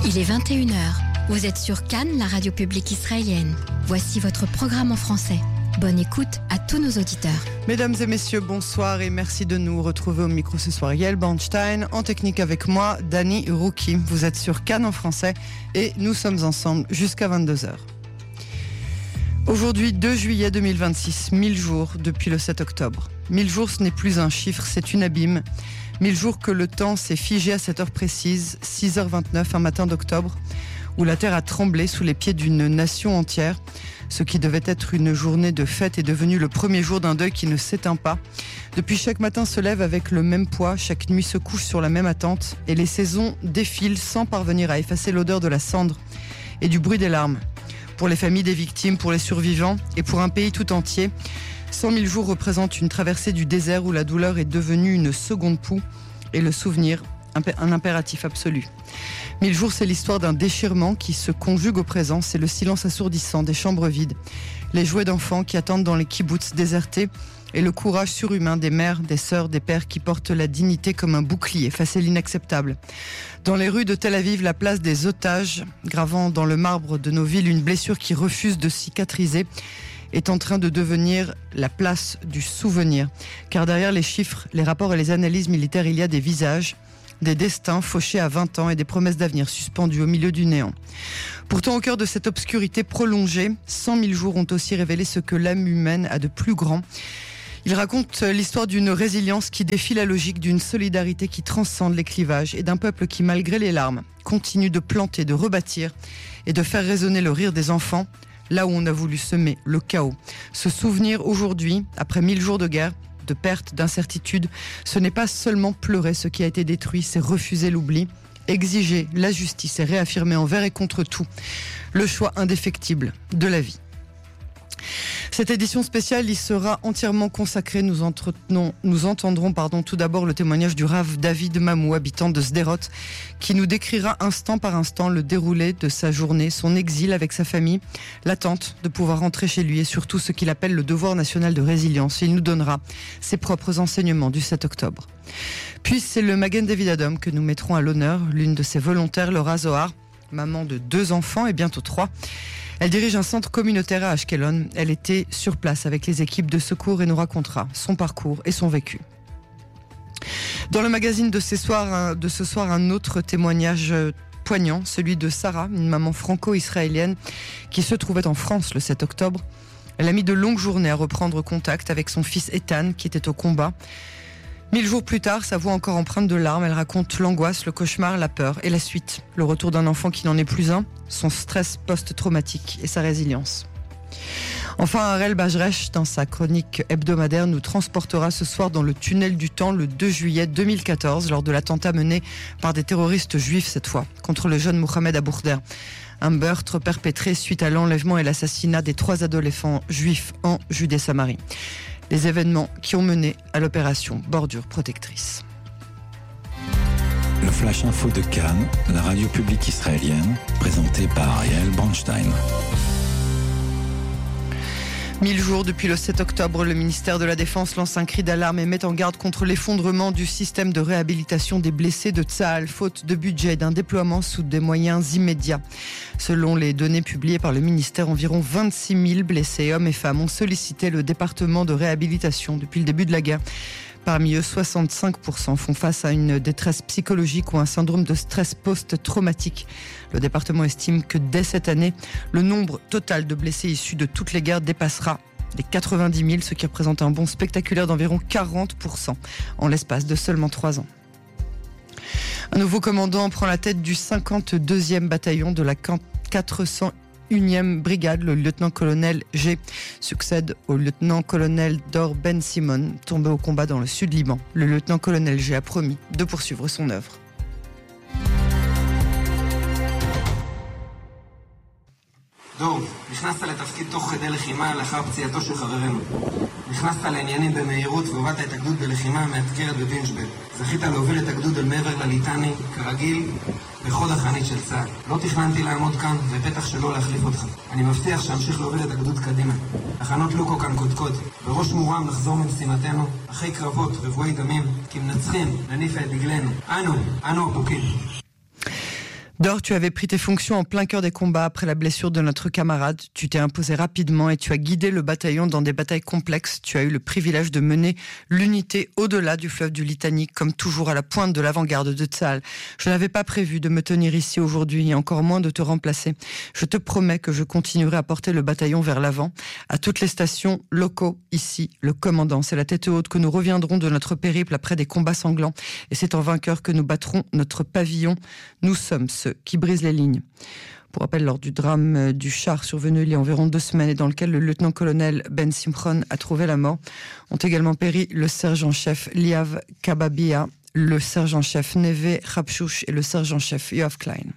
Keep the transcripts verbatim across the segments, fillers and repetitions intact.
Il est vingt et une heures. Vous êtes sur Cannes, la radio publique israélienne. Voici votre programme en français. Bonne écoute à tous nos auditeurs. Mesdames et messieurs, bonsoir et merci de nous retrouver au micro ce soir. Yael Bornstein, en technique avec moi, Dani Rouki. Vous êtes sur Cannes en français et nous sommes ensemble jusqu'à vingt-deux heures. Aujourd'hui, deux juillet deux mille vingt-six, mille jours depuis le sept octobre. mille jours, ce n'est plus un chiffre, c'est une abîme. mille jours que le temps s'est figé à cette heure précise, six heures vingt-neuf, un matin d'octobre, où la terre a tremblé sous les pieds d'une nation entière. Ce qui devait être une journée de fête est devenu le premier jour d'un deuil qui ne s'éteint pas. Depuis, chaque matin se lève avec le même poids, chaque nuit se couche sur la même attente, et les saisons défilent sans parvenir à effacer l'odeur de la cendre et du bruit des larmes. Pour les familles des victimes, pour les survivants et pour un pays tout entier, cent mille jours représentent une traversée du désert où la douleur est devenue une seconde poux et le souvenir un impératif absolu. Mille jours, c'est l'histoire d'un déchirement qui se conjugue au présent, c'est le silence assourdissant des chambres vides, les jouets d'enfants qui attendent dans les kibboutz désertés et le courage surhumain des mères, des sœurs, des pères qui portent la dignité comme un bouclier face à l'inacceptable. Dans les rues de Tel Aviv, la place des otages, gravant dans le marbre de nos villes une blessure qui refuse de cicatriser, est en train de devenir la place du souvenir. Car derrière les chiffres, les rapports et les analyses militaires, il y a des visages, des destins fauchés à vingt ans et des promesses d'avenir suspendues au milieu du néant. Pourtant, au cœur de cette obscurité prolongée, cent mille jours ont aussi révélé ce que l'âme humaine a de plus grand. Ils racontent l'histoire d'une résilience qui défie la logique, d'une solidarité qui transcende les clivages et d'un peuple qui, malgré les larmes, continue de planter, de rebâtir et de faire résonner le rire des enfants là où on a voulu semer le chaos. Se souvenir aujourd'hui, après mille jours de guerre, de perte, d'incertitude, ce n'est pas seulement pleurer ce qui a été détruit, c'est refuser l'oubli, exiger la justice et réaffirmer envers et contre tout le choix indéfectible de la vie. Cette édition spéciale y sera entièrement consacrée. Nous, entretenons, nous entendrons pardon, tout d'abord le témoignage du Rav David Mamou, habitant de Sderot, qui nous décrira instant par instant le déroulé de sa journée, son exil avec sa famille, l'attente de pouvoir rentrer chez lui et surtout ce qu'il appelle le devoir national de résilience. Il nous donnera ses propres enseignements du sept octobre. Puis c'est le Magen David Adom que nous mettrons à l'honneur, l'une de ses volontaires, Laura Zohar, maman de deux enfants et bientôt trois. Elle dirige un centre communautaire à Ashkelon. Elle était sur place avec les équipes de secours et nous racontera son parcours et son vécu. Dans le magazine de ce soir, de ce soir un autre témoignage poignant, celui de Sarah, une maman franco-israélienne qui se trouvait en France le sept octobre. Elle a mis de longues journées à reprendre contact avec son fils Ethan qui était au combat. Mille jours plus tard, sa voix encore empreinte de larmes, elle raconte l'angoisse, le cauchemar, la peur et la suite. Le retour d'un enfant qui n'en est plus un, son stress post-traumatique et sa résilience. Enfin, Harel Bajresh, dans sa chronique hebdomadaire, nous transportera ce soir dans le tunnel du temps le deux juillet deux mille quatorze, lors de l'attentat mené par des terroristes juifs cette fois, contre le jeune Mohamed Abourder. Un meurtre perpétré suite à l'enlèvement et l'assassinat des trois adolescents juifs en Judée-Samarie. Les événements qui ont mené à l'opération Bordure Protectrice. Le Flash Info de Cannes, la radio publique israélienne, présenté par Yael Bornstein. Mille jours depuis le sept octobre, le ministère de la Défense lance un cri d'alarme et met en garde contre l'effondrement du système de réhabilitation des blessés de Tsahal, faute de budget et d'un déploiement sous des moyens immédiats. Selon les données publiées par le ministère, environ vingt-six mille blessés, hommes et femmes, ont sollicité le département de réhabilitation depuis le début de la guerre. Parmi eux, soixante-cinq pour cent font face à une détresse psychologique ou un syndrome de stress post-traumatique. Le département estime que dès cette année, le nombre total de blessés issus de toutes les guerres dépassera les quatre-vingt-dix mille, ce qui représente un bond spectaculaire d'environ quarante pour cent en l'espace de seulement trois ans. Un nouveau commandant prend la tête du cinquante-deuxième bataillon de la quatre cent unième brigade. Le lieutenant-colonel G succède au lieutenant-colonel Dor Ben Simon, tombé au combat dans le sud Liban. Le lieutenant-colonel G a promis de poursuivre son œuvre. דוב, נכנסת לתפקיד תוך כדי לחימה לאחר פציעתו של חברנו. נכנסת לעניינים במהירות והובלת את הגדוד בלחימה המאתגרת בווינשברג. זכית להוביל את הגדוד אל מעבר לליטני, כרגיל, בחוד החנית של צה"ל. לא תכננתי לעמוד כאן, ובטח שלא להחליף אותך. אני מבטיח שאמשיך להוביל את הגדוד קדימה. תחנות לוקו כאן קודקוד. בראש מורם נחזור ממשימתנו, אחרי קרבות, רבועי דמים, כי מנצחים, נניף את דגלנו. אנו, אנו הפוקים. Dor, tu avais pris tes fonctions en plein cœur des combats après la blessure de notre camarade. Tu t'es imposé rapidement et tu as guidé le bataillon dans des batailles complexes. Tu as eu le privilège de mener l'unité au-delà du fleuve du Litani, comme toujours à la pointe de l'avant-garde de Tsahal. Je n'avais pas prévu de me tenir ici aujourd'hui et encore moins de te remplacer. Je te promets que je continuerai à porter le bataillon vers l'avant. À toutes les stations, locaux, ici, le commandant. C'est la tête haute que nous reviendrons de notre périple après des combats sanglants. Et c'est en vainqueur que nous battrons notre pavillon. Nous sommes ceux qui brisent les lignes. Pour rappel, lors du drame du char survenu il y a environ deux semaines et dans lequel le lieutenant-colonel Ben Simchon a trouvé la mort, ont également péri le sergent-chef Liav Kababia, le sergent-chef Neve Rapchouch et le sergent-chef Yoav Klein.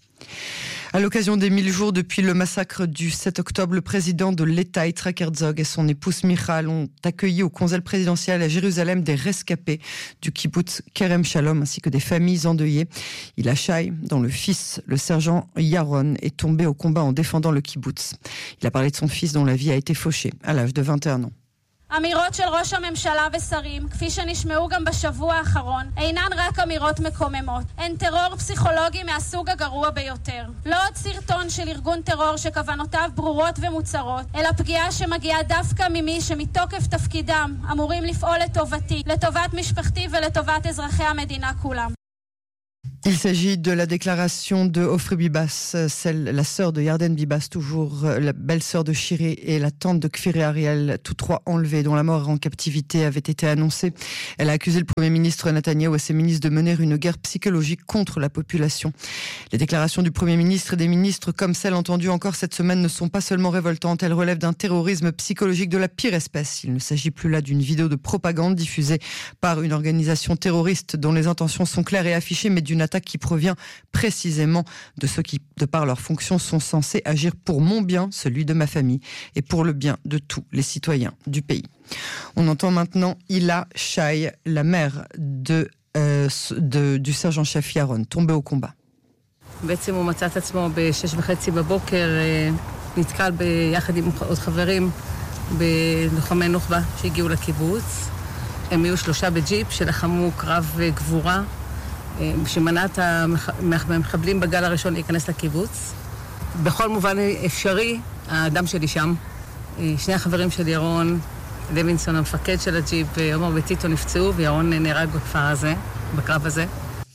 À l'occasion des mille jours depuis le massacre du sept octobre, le président de l'État, Yitzhak Herzog, et son épouse Michal ont accueilli au conseil présidentiel à Jérusalem des rescapés du kibbutz Kerem Shalom ainsi que des familles endeuillées. Ila Shai, dont le fils, le sergent Yaron, est tombé au combat en défendant le kibbutz. Il a parlé de son fils dont la vie a été fauchée à l'âge de vingt et un ans. אמירות של ראש הממשלה ושרים, כפי שנשמעו גם בשבוע האחרון, אינן רק אמירות מקוממות. הן טרור פסיכולוגי מהסוג הגרוע ביותר. לא עוד סרטון של ארגון טרור שכוונותיו ברורות ומוצרות, אלא פגיעה שמגיעה דווקא ממי שמתוקף תפקידם אמורים לפעול לטובתי, לטובת משפחתי ולטובת אזרחי המדינה כולם. Il s'agit de la déclaration de Ofri Bibas, celle, la sœur de Yarden Bibas, toujours la belle-sœur de Shiri et la tante de Kfir et Ariel, tous trois enlevés, dont la mort en captivité avait été annoncée. Elle a accusé le Premier ministre Netanyahou et ses ministres de mener une guerre psychologique contre la population. Les déclarations du Premier ministre et des ministres, comme celles entendues encore cette semaine, ne sont pas seulement révoltantes, elles relèvent d'un terrorisme psychologique de la pire espèce. Il ne s'agit plus là d'une vidéo de propagande diffusée par une organisation terroriste dont les intentions sont claires et affichées, mais d'une attaque qui provient précisément de ceux qui, de par leurs fonctions, sont censés agir pour mon bien, celui de ma famille, et pour le bien de tous les citoyens du pays. On entend maintenant Ila Shai, la mère de, euh, de, du sergent-chef Yaron, tombé au combat. בעצם הוא מצא את עצמו בשש וחצי בבוקר, נתקל ביחד עם עוד חברים בלוחמי נוח'בה שהגיעו לקיבוץ. הם היו שלושה בג'יפ שלחמו קרב גבורה, שמנע את המחבלים בגל הראשון להיכנס לקיבוץ. בכל מובן אפשרי, האדם שלי שם. שני החברים של ירון, לוינסון, המפקד של הג'יפ, עומר וטיטו נפצעו, וירון נהרג בכפר הזה, בקרב הזה.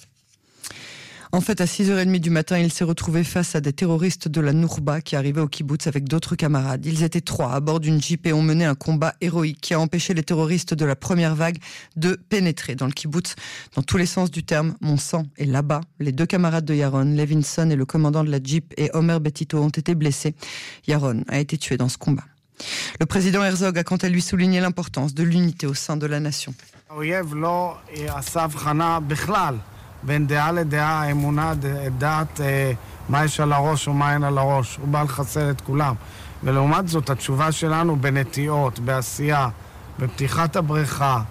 En fait, à six heures trente du matin, il s'est retrouvé face à des terroristes de la Nourba qui arrivaient au kibbutz avec d'autres camarades. Ils étaient trois à bord d'une jeep et ont mené un combat héroïque qui a empêché les terroristes de la première vague de pénétrer dans le kibbutz. Dans tous les sens du terme, mon sang est là-bas. Les deux camarades de Yaron, Levinson et le commandant de la jeep et Omer Betito ont été blessés. Yaron a été tué dans ce combat. Le président Herzog a quant à lui souligné l'importance de l'unité au sein de la nation. בין דעה לדעה, אמונה, דעת מה יש על הראש או מה אין על הראש. הוא בא לחסל את כולם. ולעומת זאת, התשובה שלנו בנטיעות, בעשייה, בפתיחת הבריכה,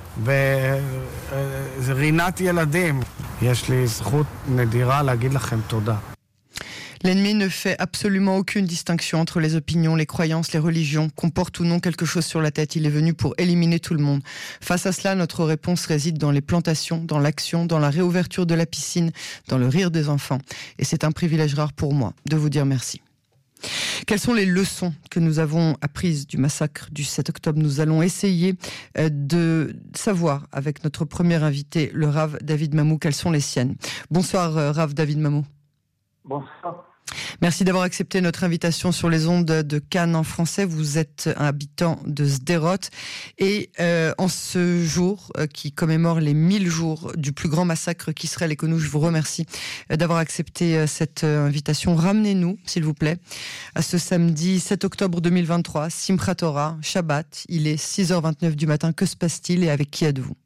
ברינת ילדים. יש לי זכות נדירה להגיד לכם תודה. L'ennemi ne fait absolument aucune distinction entre les opinions, les croyances, les religions, qu'on porte ou non quelque chose sur la tête. Il est venu pour éliminer tout le monde. Face à cela, notre réponse réside dans les plantations, dans l'action, dans la réouverture de la piscine, dans le rire des enfants. Et c'est un privilège rare pour moi de vous dire merci. Quelles sont les leçons que nous avons apprises du massacre du sept octobre? Nous allons essayer de savoir avec notre premier invité, le Rav David Mamou, quelles sont les siennes. Bonsoir Rav David Mamou. Bonsoir. Merci d'avoir accepté notre invitation sur les ondes de Cannes en français. Vous êtes un habitant de Sderot et euh, en ce jour euh, qui commémore les mille jours du plus grand massacre qu'Israël ait connu, je vous remercie euh, d'avoir accepté euh, cette euh, invitation. Ramenez-nous, s'il vous plaît, à ce samedi sept octobre deux mille vingt-trois, Simchat Torah, Shabbat. Il est six heures vingt-neuf du matin. Que se passe-t-il et avec qui êtes-vous?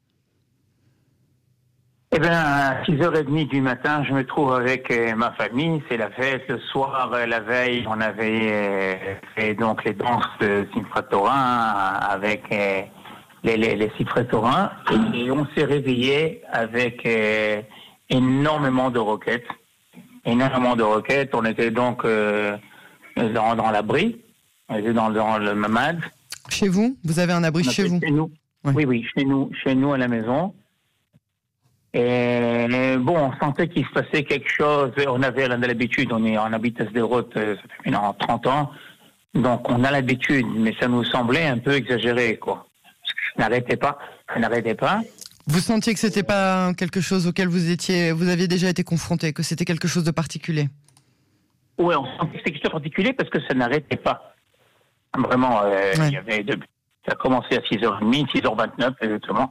Eh bien, à six heures trente du matin, je me trouve avec euh, ma famille. C'est la fête. Le soir, euh, la veille, on avait euh, fait donc les danses de Simchat Torah avec euh, les, les, les Simchat Torah. Et, et on s'est réveillé avec euh, énormément de roquettes. Énormément de roquettes. On était donc euh, dans, dans l'abri. On était dans, dans le mamad. Chez vous? Vous avez un abri chez vous? Chez nous. Ouais. Oui, oui, chez nous, chez nous à la maison. Et bon, on sentait qu'il se passait quelque chose. On avait l'habitude, on, est, on habite à Sderot, ça fait maintenant trente ans. Donc on a l'habitude, mais ça nous semblait un peu exagéré, quoi. Parce que ça n'arrêtait pas, ça n'arrêtait pas. Vous sentiez que c'était pas quelque chose auquel vous étiez, vous aviez déjà été confronté, que c'était quelque chose de particulier? Oui, on sentait que c'était quelque chose de particulier parce que ça n'arrêtait pas. Vraiment, euh, ouais. il y avait de, ça a commencé à six heures trente, six heures vingt-neuf exactement.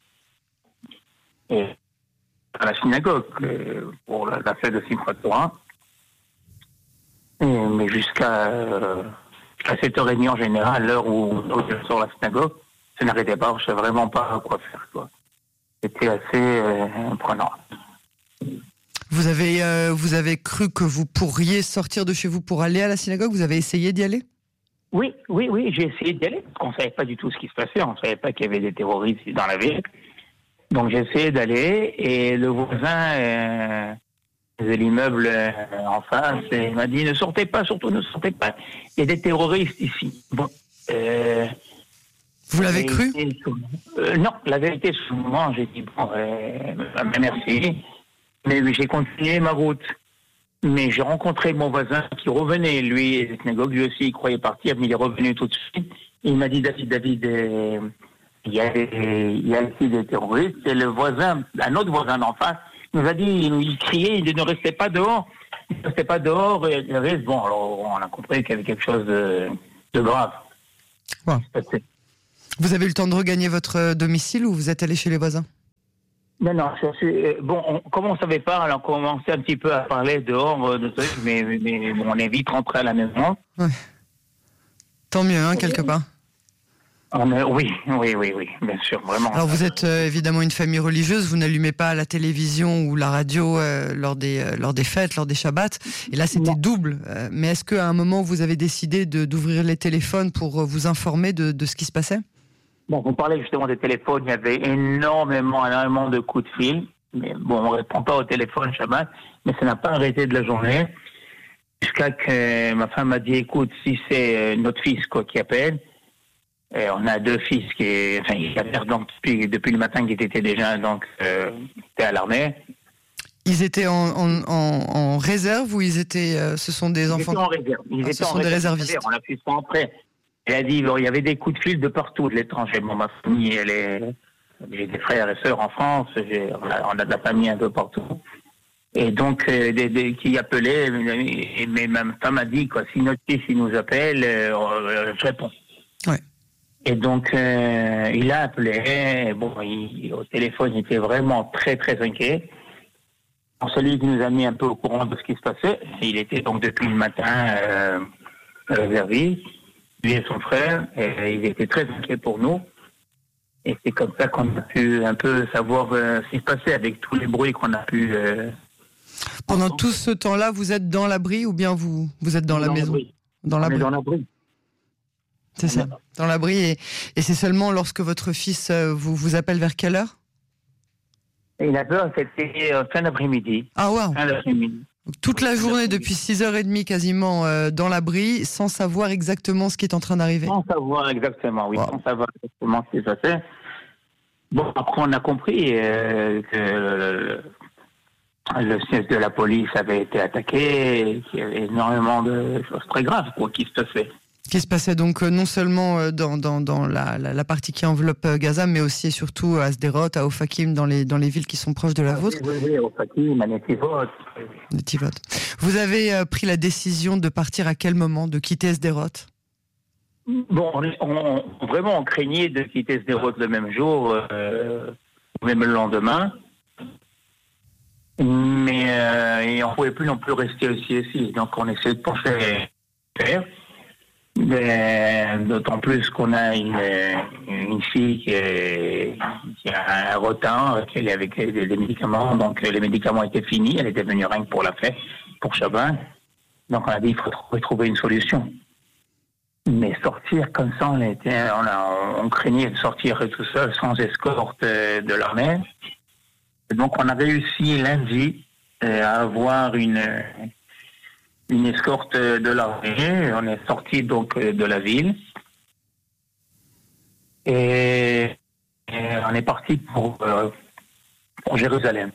Et à la synagogue, euh, pour la, la fête de Simchat Torah. Et, mais jusqu'à, euh, jusqu'à sept heures trente en général, l'heure où, où je sors la synagogue, ça n'arrêtait pas, je ne savais vraiment pas quoi faire, quoi. C'était assez euh, prenant. Vous avez, euh, vous avez cru que vous pourriez sortir de chez vous pour aller à la synagogue? Vous avez essayé d'y aller? Oui, oui, oui, j'ai essayé d'y aller, parce qu'on ne savait pas du tout ce qui se passait, on ne savait pas qu'il y avait des terroristes dans la ville. Donc j'ai essayé d'aller, et le voisin euh, de l'immeuble euh, en face, et il m'a dit « Ne sortez pas, surtout ne sortez pas, il y a des terroristes ici. » Bon, euh, vous l'avez cru? euh, Non, la vérité, sur le moment, j'ai dit « Bon, euh, merci ». Mais j'ai continué ma route. Mais j'ai rencontré mon voisin qui revenait, lui, la synagogue, lui aussi, il croyait partir, mais il est revenu tout de suite. Il m'a dit, David, David, euh, il, y a des, il y a ici des terroristes. Et le voisin, un autre voisin d'en face, nous a dit, il, il criait, il dit, ne restez pas dehors. Ne restez pas dehors. Et le reste, bon, alors on a compris qu'il y avait quelque chose de, de grave. Ouais. Vous avez eu le temps de regagner votre domicile ou vous êtes allé chez les voisins? Non, non, je suis, euh, bon, on, comme on ne savait pas, alors on commençait un petit peu à parler dehors, euh, de trucs, mais, mais, mais bon, on est vite rentré à la maison. Ouais. Tant mieux, hein, quelque part. On est, oui, oui, oui, oui, bien sûr, vraiment. Alors vous êtes euh, évidemment une famille religieuse, vous n'allumez pas la télévision ou la radio euh, lors, des, euh, lors des fêtes, lors des Shabbats, et là c'était double. Euh, mais est-ce qu'à un moment vous avez décidé de, d'ouvrir les téléphones pour euh, vous informer de, de ce qui se passait? Bon, vous parlez justement des téléphones, il y avait énormément, énormément de coups de fil. Mais bon, on ne répond pas au téléphone Shabbat, mais ça n'a pas arrêté de la journée. Jusqu'à que ma femme m'a dit, écoute, si c'est notre fils quoi, qui appelle, et on a deux fils qui, enfin, ils appellent donc depuis, depuis le matin qui étaient déjà donc euh, étaient à l'armée. Ils étaient en, en, en, en réserve ou ils étaient, euh, ce sont des ils enfants? Ils étaient en réserve. Ils ah, étaient ce en sont réserve. des réservistes. On a pu se rentrer. Elle a dit, bon, il y avait des coups de fil de partout, de l'étranger. Bon, ma famille, elle est, j'ai des frères et sœurs en France, j'ai, on, a, on a de la famille un peu partout. Et donc, euh, des, des, qui appelaient, et, mais ma femme a dit, quoi, si notre fils, il nous appelle, euh, je réponds. Ouais. Et donc, euh, il a appelé, et bon, il, au téléphone, il était vraiment très, très inquiet. Celui qui nous a mis un peu au courant de ce qui se passait, il était donc depuis le matin euh, réservé. Lui et son frère, et ils étaient très inquiets pour nous. Et c'est comme ça qu'on a pu un peu savoir euh, ce qui se passait avec tous les bruits qu'on a pu... Euh, Pendant entendre. Tout ce temps-là, vous êtes dans l'abri ou bien vous, vous êtes dans, dans la maison? L'abri. Dans l'abri. Dans l'abri. C'est ça, dans l'abri. Et, et c'est seulement lorsque votre fils euh, vous, vous appelle vers quelle heure? Et la peur, c'était euh, fin d'après-midi. Ah ouais. Fin d'après-midi. Toute la journée, depuis six heures trente quasiment, euh, dans l'abri, sans savoir exactement ce qui est en train d'arriver. Sans savoir exactement, oui, wow. Sans savoir exactement ce qui s'est passé. Bon, après, on a compris euh, que le, le siège de la police avait été attaqué, qu'il y avait énormément de choses très graves quoi, qui se passaient. Qui se passait donc euh, non seulement euh, dans, dans, dans la, la, la partie qui enveloppe euh, Gaza, mais aussi et surtout à Sderot, à Ofakim, dans les, dans les villes qui sont proches de la vôtre. Oui, oui, oui, Ofakim, à Netivot. Netivot. Vous avez euh, pris la décision de partir à quel moment, de quitter Sderot? Bon, on, on, vraiment, on craignait de quitter Sderot le même jour, euh, même le lendemain. Mais euh, et on ne pouvait plus non plus rester aussi ici. Donc on essayait de penser faire. Mais, d'autant plus qu'on a une, une fille qui, est, qui a un retard, qui est avec des, des médicaments, donc les médicaments étaient finis, elle était venue rien que pour la fête, pour Shabbat. Donc on a dit il faut trouver, trouver une solution. Mais sortir comme ça, on, était, on, a, on craignait de sortir tout seul sans escorte de l'armée. Donc on a réussi lundi à avoir une... une escorte de l'armée. On est sorti donc de la ville et, et on est parti pour euh, pour Jérusalem.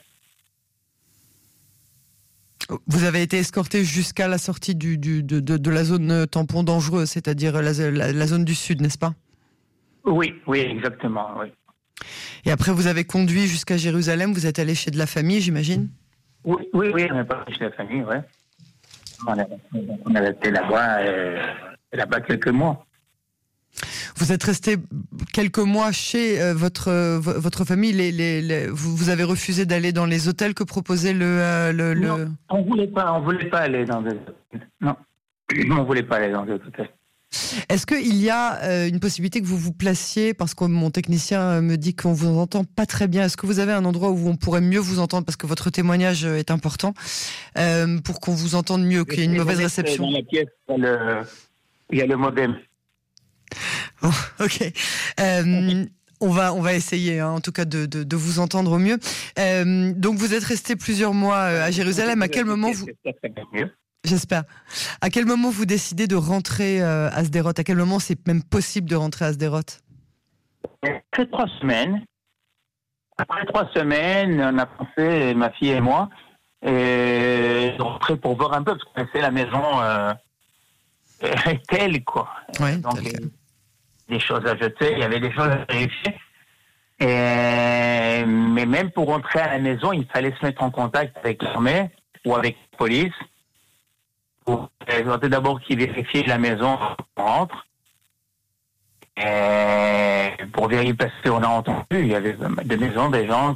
Vous avez été escorté jusqu'à la sortie du, du, de, de, de la zone tampon dangereuse, c'est-à-dire la, la, la zone du sud, n'est-ce pas? Oui, oui, exactement, oui. Et après, vous avez conduit jusqu'à Jérusalem, vous êtes allé chez de la famille, j'imagine? Oui, oui, oui, on est parti chez la famille, oui. On a, on a été là-bas, euh, là-bas quelques mois. Vous êtes resté quelques mois chez euh, votre euh, votre famille. Les, les, les, vous, vous avez refusé d'aller dans les hôtels que proposait le euh, le. Non, le... on voulait pas, on voulait pas aller dans des hôtels. Non, on voulait pas aller dans des hôtels. Est-ce qu'il y a euh, une possibilité que vous vous placiez, parce que mon technicien me dit qu'on vous entend pas très bien. Est-ce que vous avez un endroit où on pourrait mieux vous entendre, parce que votre témoignage est important, euh, pour qu'on vous entende mieux, qu'il y ait une mauvaise réception? Dans la pièce, il y a le, il y a le modem. Oh, ok. Euh, on va on va essayer, hein, en tout cas, de, de, de vous entendre au mieux. Euh, donc vous êtes resté plusieurs mois à Jérusalem. À quel moment vous... J'espère. À quel moment vous décidez de rentrer euh, à Sderot? À quel moment c'est même possible de rentrer à Sderot? Après trois semaines. Après trois semaines, on a pensé, ma fille et moi, et de rentrer pour voir un peu, parce qu'on connaissait la maison euh, telle, quoi. Ouais, donc, tel quel. Des choses à jeter, il y avait des choses à vérifier. Et, mais même pour rentrer à la maison, il fallait se mettre en contact avec l'armée ou avec la police. Pour d'abord qu'ils vérifient la maison quand on rentre. Et pour vérifier, parce qu'on a entendu, il y avait des maisons, des gens